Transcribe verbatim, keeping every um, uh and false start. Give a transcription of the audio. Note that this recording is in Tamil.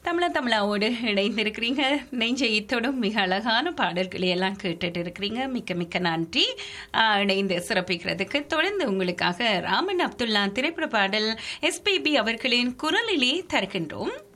தமிழ தமிழாவோடு இணைந்திருக்கிறீங்க. நெஞ்சை இத்தோடும் மிக அழகான பாடல்களை எல்லாம் கேட்டுட்டு இருக்கிறீங்க. மிக்க மிக்க நன்றி இணைந்து சிறப்பிக்கிறதுக்கு. தொடர்ந்து உங்களுக்காக ராமன் அப்துல்லா திரைப்பட பாடல் எஸ்பிபி அவர்களின் குரலிலே தருகின்றோம்.